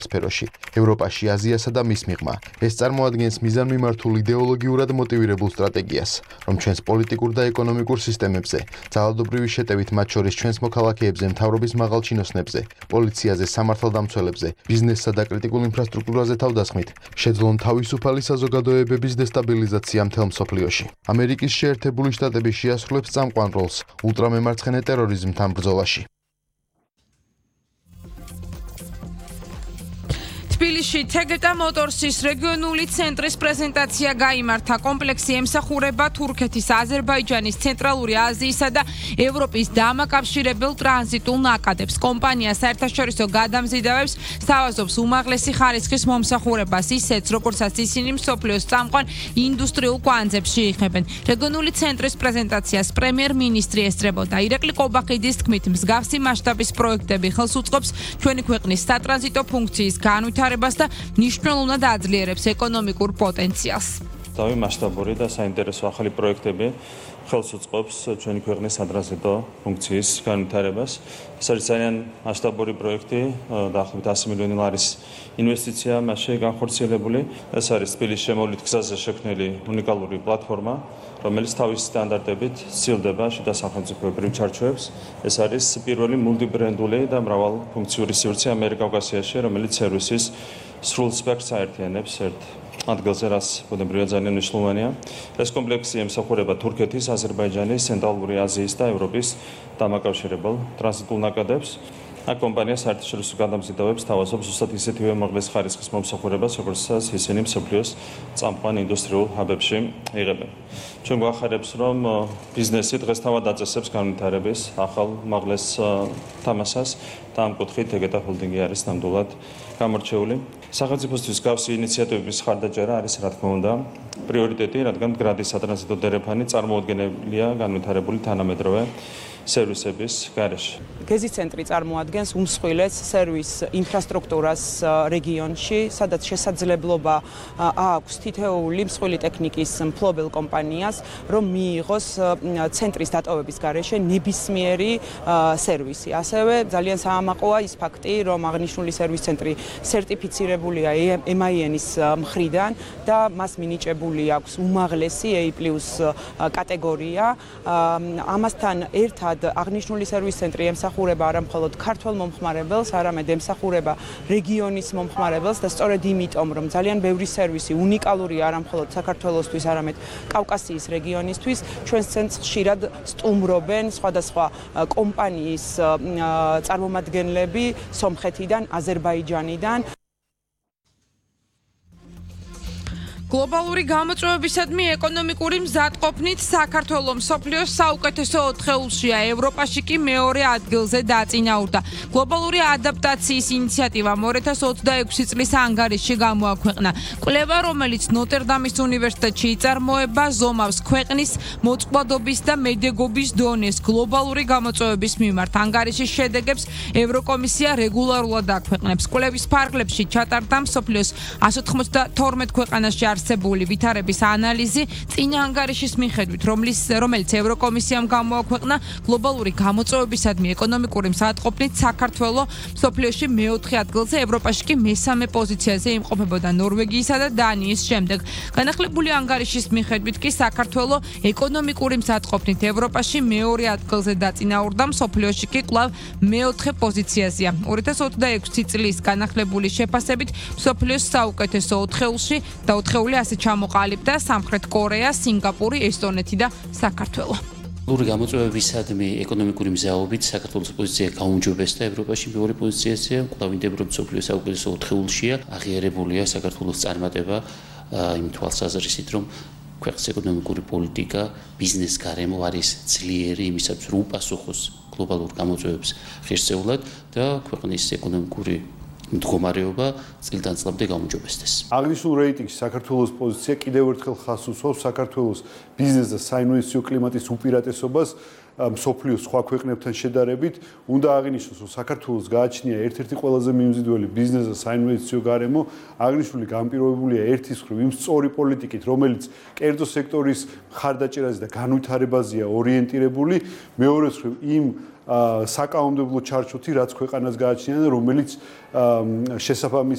სფეროში, ევროპაში, აზიასა და მის მიღმა. ეს წარმოადგენს მიზანმიმართულ იდეოლოგიურად მოტივირებულ სტრატეგიას, რომ ჩვენს პოლიტიკურ და ეკონომიკურ სისტემებზე, ძალადობრივი შეტევით მათ შორის ჩვენს მოქალაქეებზე, მთავრობის მაღალ ჩინოსნებზე, პოლიციაზე, სამართალდამცველებზე, ბიზნესსა და კრიტიკულ ინფრასტრუქტურაზე თავდასხმით, შეძლონ თავისუფალი საზოგადოებების დესტაბილიზაცია მთელ მსოფლიოში. ამერიკის შეერთებული შტატები შეასრულებს წამყვან როლს ულტრამემარცხენე ტერორიზმთან ბრძოლაში. თბილისში თეგეტა მოტორსის რეგიონული ცენტრის პრეზენტაცია გაიმართა. კომპლექსი ემსახურება თურქეთის, აზერბაიჯანის, ცენტრალური აზიისა და ევროპის დამაკავშირებელ ტრანზიტულ ნაკადებს. კომპანია საერთაშორისო გადამზიდავებს სთავაზობს უმაღლესი ხარისხის მომსახურებას, ისეც როგორცაც ისინი მსოფლიოს წამყვან ინდუსტრიულ კვანძებს შეიხებენ. რეგიონული ცენტრის პრეზენტაციას პრემიერ-მინისტრი ესწრებოდა. ირაკლი კობახიძის თქმით, მსგავსი მასშტაბის პროექტები ხელს უწყობს ჩვენი ქვეყნის სატრანზიტო ფუნქციის განვითარებას და მნიშვნელოვნად აძლიერებს ეკონომიკურ პოტენციალს. დავი მასშტაბური და საინტერესო ახალი პროექტები ხელს უწყობს ჩვენი ქვეყნის სატრანზიტო ფუნქციის განვითარებას. ეს არის ძალიან მასშტაბური პროექტი, დაახლოებით 100 მილიონი ლარის ინვესტიცია მასში განხორციელებული. ეს არის თბილისის შემოვლით გზაზე შექმნილი უნიკალური პლატფორმა, რომელიც თავისი სტანდარტებით სცილდება შიდა სახელმწიფოებრივ ჩარჩოებს. ეს არის პირველი მულტიბრენდული და მრავალფუნქციური სივრცე ამიერკავკასიაში, რომელიც სერვისის სრულ სპექტრს აერთიანებს ერთ ადგილზე, რაც ბუნებრივად ძალიან მნიშვნელოვანია. ეს კომპლექსი ემსახურება თურქეთის, აზერბაიჯანის, ცენტრალური აზიის და ევროპის დამაკავშირებელ ტრანზიტულ ნაკადებს. აქ კომპანია საერთაშორისო გადამზიდავებს თავაზობს ზუსტად ისეთივე უმაღლეს ხარისხის მომსახურებას, როგორცაც ისინი მსოფლიოს წამყვან ინდუსტრიულ ჰაბებში იღებენ. ჩვენ გვახარებს, რომ ბიზნესი დღეს თავად აწესებს განვითარების ახალ უმაღლეს თამაშას და ამ კუთხით თეგეტა ჰოლდინგი არის ნამდვილად გამორჩეული. სახელმწიფოსთვის გავსი ინიციატივების ხარდაჭერა არის, რა თქმა უნდა, პრიორიტეტი, რადგან გრადის სატრანზიტო დერეფანი წარმოუდგენელია განვითარებული თანამედროვე სერვისების გარეშე. გეზის ცენტრი წარმოადგენს უმსხვილეს სერვის ინფრასტრუქტურას რეგიონში, სადაც შესაძლებლობა აქვს თითოეული მსხვილი ტექნიკის მფლობელ კომპანიას, რომ მიიღოს ცენტრის დატოვების გარეშე ნებისმიერი სერვისი. ასევე ძალიან საამაყოა ის ფაქტი, რომ აღნიშნული სერვის ცენტრი სერტიფიცირებულია MIN-ის მხრიდან და მას მინიჭებული აქვს უმაღლესი A+ კატეგორია. ამასთან ერთად აღნიშნული სერვის ცენტრი ემსახურება არა მხოლოდ ქართველ მომხმარებელს, არამედ ემსახურება რეგიონის მომხმარებელს და სწორედ იმიტომ, რომ ძალიან ბევრი სერვისი უნიკალურია არა მხოლოდ საქართველოსთვის, არამედ კავკასიის რეგიონისთვის, ჩვენს ცენტრს ხშირად სტუმრობენ სხვადასხვა კომპანიის წარმომადგენლები სომხეთიდან, აზერბაიჯანიდან. გლობალური გამოწვევებისადმი ეკონომიკური მზადყოფნით საქართველო მსოფლიოს საუკეთესო 4-ეულშია, ევროპაში კი მეორე ადგილზე დაწინაურდა. გლობალური ადაპტაციის ინიციატივამ 2026 წლის ანგარიშში გამოაქვეყნა. კვლევა, რომელიც ნოტერდამის უნივერსიტეტში იწარმოება, ზომავს ქვეყნის მოწყვლადობის და მედეგობის დონეს გლობალური გამოწვევების მიმართ. ანგარიშის შედეგებს ევროკომისია რეგულარულად აქვეყნებს. კვლევის ფარგლებში ჩატარდა მსოფლიოს 192 ქვეყანაში არსებული ვითარების ანალიზი წინა ანგარიშის მიხედვით, რომელიც ევროკომისიამ გამოაქვეყნა. გლობალური გამოწვევებისადმი ეკონომიკური მზადყოფნით საქართველო მსოფლიოში მეოთხე ადგილზე, ევროპაში კი მესამე პოზიციაზე იმყოფებოდა ნორვეგიისა და დანიის შემდეგ. განახლებული ანგარიშის მიხედვით კი საქართველო ეკონომიკური მზადყოფნით ევროპაში მეორე ადგილზე დაწინაურდა, მსოფლიოში კი კვლავ მეოთხე პოზიციაზეა. 2026 წლის განახლებული შეფასებით მსოფლიოს საუკეთესო 4-ეულში და 4-ეული ასე ჩამოყალიბდა სამხრეთ კორეა, სინგაპური, ესტონეთი და საქართველო. გლობალური გამოწვევებისადმი ეკონომიკური მზაობით საქართველოს პოზიცია გაუმჯობესდა ევროპაში მეორე პოზიციაზე, კვლავინდება რომ მსოფლიოს საუკეთესო 4-ეულშია, აღიარებულია საქართველოს წარმატება იმ თვალსაზრისით, რომ ქვეყნის ეკონომიკური პოლიტიკა, ბიზნეს გარემო არის ძლიერი იმისათვის, რომ უპასუხოს გლობალურ გამოწვევებს ღირსეულად და ქვეყნის ეკონომიკური მდგომარეობა წლიდან წლამდე გაუმჯობესდეს. აღნიშნულ რეიტინგში საქართველოს პოზიცია კიდევ ერთხელ ხაზს უსვამს საქართველოს ბიზნეს და საინვესტიციო კლიმატის უპირატესობას მსოფლიოს სხვა ქვეყნებთან შედარებით. უნდა აღინიშნოს, რომ საქართველოს გააჩნია ერთ-ერთი ყველაზე მიმზიდველი ბიზნეს და საინვესტიციო გარემო. აღნიშნული განპირობებულია ერთის მხრივ იმ სწორი პოლიტიკით, რომელიც კერძო სექტორის მხარდაჭერაზე და განვითარებაზეა ორიენტირებული, მეორეს მხრივ იმ საკანონმდებლო ჩარჩოთი, რაც ქვეყანას გააჩნია და რომელიც შესაბამის